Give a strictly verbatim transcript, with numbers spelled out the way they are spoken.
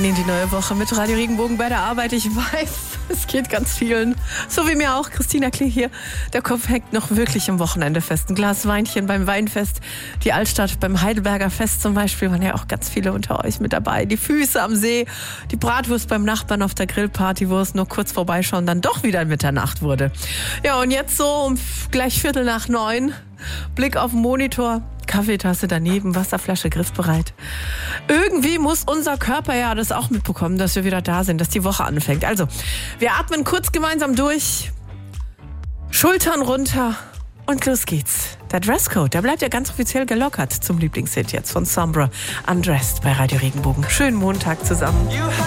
rein in die neue Woche mit Radio Regenbogen bei der Arbeit. Ich weiß, es geht ganz vielen, so wie mir auch. Christina Klee hier. Der Kopf hängt noch wirklich am Wochenende fest. Ein Glas Weinchen beim Weinfest, die Altstadt beim Heidelberger Fest zum Beispiel, waren ja auch ganz viele unter euch mit dabei. Die Füße am See, die Bratwurst beim Nachbarn auf der Grillparty, wo es nur kurz vorbeischauen dann doch wieder Mitternacht wurde. Ja, und jetzt so um gleich Viertel nach neun, Blick auf den Monitor, Kaffeetasse daneben, Wasserflasche griffbereit. Irgendwie muss unser Körper ja das auch mitbekommen, dass wir wieder da sind, dass die Woche anfängt. Also, wir atmen kurz gemeinsam durch, Schultern runter und los geht's. Der Dresscode, der bleibt ja ganz offiziell gelockert zum Lieblingshit jetzt von Sombra, Undressed bei Radio Regenbogen. Schönen Montag zusammen.